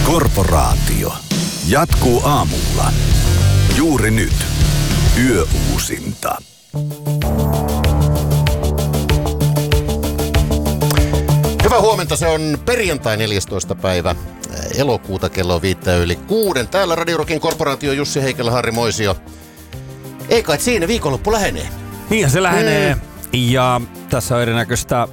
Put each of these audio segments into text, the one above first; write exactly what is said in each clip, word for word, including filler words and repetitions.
Korporaatio jatkuu aamulla. Juuri nyt. Yöuusinta. Hyvää huomenta, se on perjantai neljästoista päivä elokuuta, kello viittä yli kuuden. Täällä Radio Rockin Korporaatio, Jussi Heikelä, Harri Moisio. Ei kai siinä, viikonloppu lähenee. Niin se lähenee. Mm. Ja tässä on erinäköistä äh,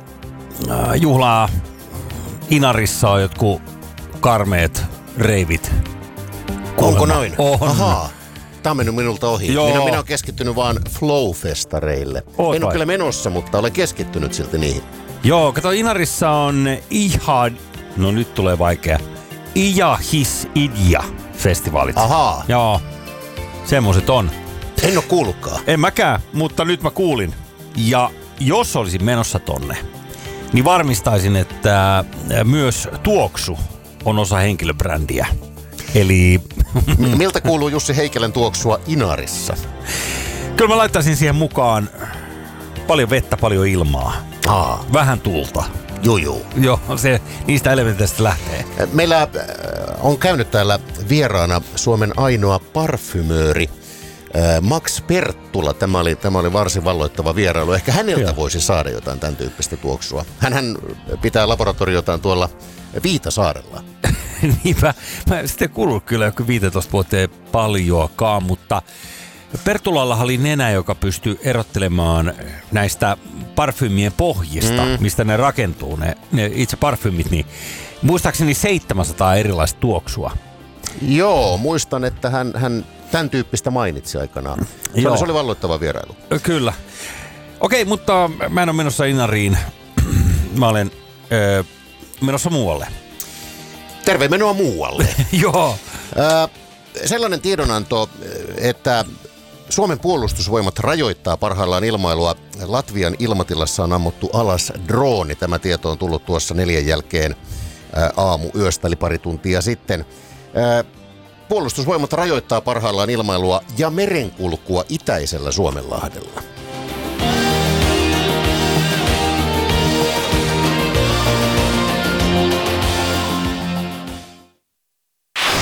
juhlaa. Inarissa on jotkut karmeet reivit. Onko noin? On. Ahaa. Tämä on mennyt minulta ohi. Joo. Minä, minä olen keskittynyt vaan Flow-festareille. Oot en ole vai? kyllä menossa, mutta olen keskittynyt silti niihin. Joo, kato, Inarissa on ihan, no nyt tulee vaikea, Ija His Idja festivaalit. Ahaa. Joo, semmoset on. En ole kuullutkaan. En mäkään, mutta nyt mä kuulin. Ja jos olisin menossa tonne, niin varmistaisin, että myös tuoksu on osa henkilöbrändiä. Eli Miltä kuuluu Jussi Heikelän tuoksua Inarissa? kyllä mä laittaisin siihen mukaan paljon vettä, paljon ilmaa. Aa, Vähän tulta. juu. Joo, se niistä elementeistä lähtee. Meillä äh, on käynyt täällä vieraana Suomen ainoa parfymööri äh, Max Perttula. Tämä oli, tämä oli varsin valloittava vierailu. Ehkä häneltä Joo. voisi saada jotain tämän tyyppistä tuoksua. Hänhän pitää laboratoriotaan tuolla Viitasaarella. Niin mä, mä sitten kuullut kyllä joku viisitoista vuotta ei paljoakaan, mutta Perttulallahan oli nenä, joka pystyy erottelemaan näistä parfymien pohjista, mm. mistä ne rakentuu, ne, ne itse parfymit, niin muistaakseni seitsemänsataa erilaista tuoksua. Joo, muistan, että hän, hän tämän tyyppistä mainitsi aikanaan. Se, Joo. oli, se oli valloittava vierailu. Kyllä. Okei, mutta mä en ole menossa Inariin. Mä olen öö, menossa muualle. Terve menoa muualle. Joo. Äh, sellainen tiedonanto, että Suomen puolustusvoimat rajoittaa parhaillaan ilmailua. Latvian ilmatilassa on ammuttu alas drooni. Tämä tieto on tullut tuossa neljän jälkeen ää, aamu yöstä, eli pari tuntia sitten. Ää, puolustusvoimat rajoittaa parhaillaan ilmailua ja merenkulkua itäisellä Suomenlahdella.